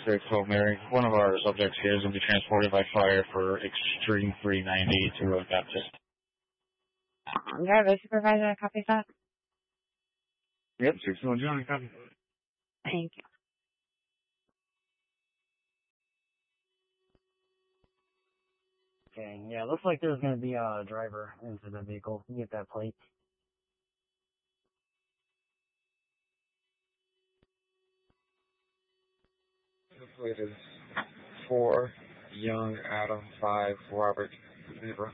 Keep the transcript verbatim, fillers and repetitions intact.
X-ray twelve Mary. One of our subjects here is going to be transported by fire for Extreme three ninety to Road Baptist. Driver supervisor, copy that? Yep, six one Johnny, copy. Thank you. Okay, yeah, looks like there's going to be a driver into the vehicle. You get that plate. The plate is four, Young, Adam, five, Robert, Zebra.